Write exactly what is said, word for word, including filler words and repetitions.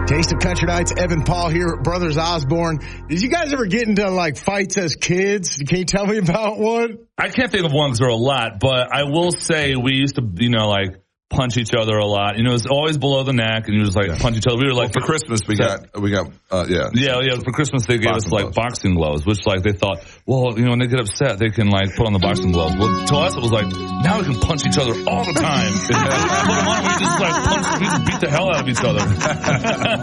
Taste of Country Nights, Evan Paul here, Brothers Osborne. Did you guys ever get into like fights as kids? Can you tell me about one? I can't think of one because there are a lot, but I will say we used to, you know, like punch each other a lot. You know, it was always below the neck, and you just like yeah. punch each other. We were like well, for Christmas we got we got uh, yeah yeah yeah for Christmas they gave boxing us like gloves. boxing gloves, which like they thought, well, you know, when they get upset they can like put on the boxing gloves. Well, to us it was like, now we can punch each other all the time. Put them on, we just like punch, we just beat the hell out of each other.